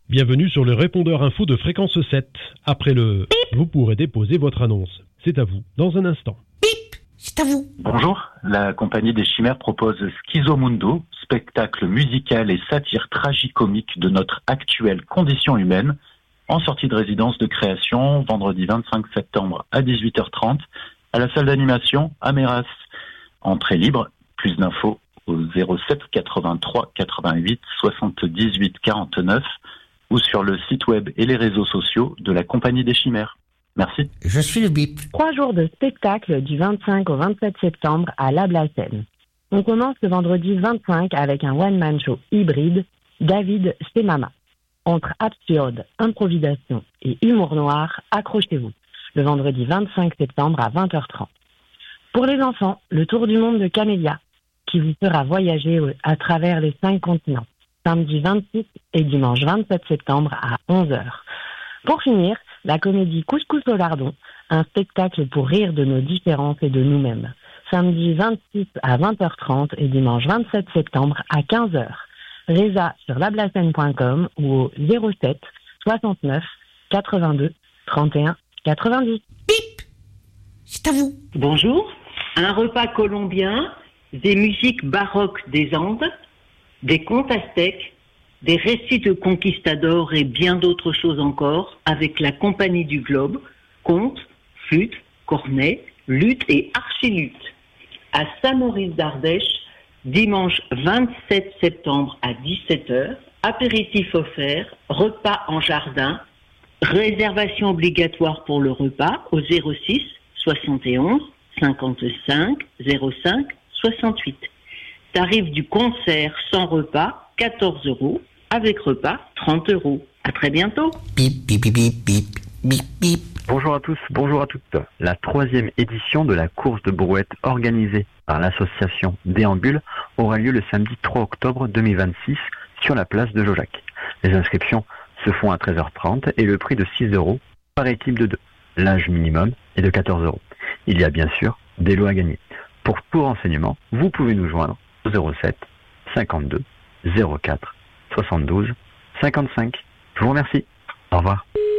Bienvenue sur le répondeur info de Fréquence 7. Après le bip, vous pourrez déposer votre annonce. C'est à vous, dans un instant. Bip, c'est à vous. Bonjour, la compagnie des Chimères propose Schizomundo, spectacle musical et satire tragicomique de notre actuelle condition humaine, en sortie de résidence de création, vendredi 25 septembre à 18h30, à la salle d'animation à Méras. Entrée libre, plus d'infos au 07 83 88 78 49 ou sur le site web et les réseaux sociaux de la Compagnie des Chimères. Merci. Je suis le bip. 3 jours de spectacle du 25 au 27 septembre à Lablassène. On commence le vendredi 25 avec un one-man show hybride, David c'est Mama. Entre absurde, improvisation et humour noir, accrochez-vous. Le vendredi 25 septembre à 20h30. Pour les enfants, le tour du monde de Camélia, qui vous fera voyager à travers les 5 continents. Samedi 26 et dimanche 27 septembre à 11h. Pour finir, la comédie Couscous au lardon, un spectacle pour rire de nos différences et de nous-mêmes. Samedi 26 à 20h30 et dimanche 27 septembre à 15h. Résa sur lablassène.com ou au 07 69 82 31 90. Bip, c'est à vous. Bonjour, un repas colombien, des musiques baroques des Andes, des contes aztèques, des récits de conquistadors et bien d'autres choses encore avec la Compagnie du Globe, contes, flûtes, cornets, luth et archiluth. À Saint-Maurice d'Ardèche, dimanche 27 septembre à 17h, apéritif offert, repas en jardin, réservation obligatoire pour le repas au 06 71 55 05 68. Tarif du concert sans repas, 14 €. Avec repas, 30 €. À très bientôt. Bip, bip, bip, bip, bip, bip, bip. Bonjour à tous, bonjour à toutes. La 3e édition de la course de brouette organisée par l'association Déambule aura lieu le samedi 3 octobre 2026 sur la place de Jaujac. Les inscriptions se font à 13h30 et le prix de 6 € par équipe de 2. L'âge minimum est de 14 €. Il y a bien sûr des lots à gagner. Pour tout renseignement, vous pouvez nous joindre au 07 52 04 72 55. Je vous remercie. Au revoir.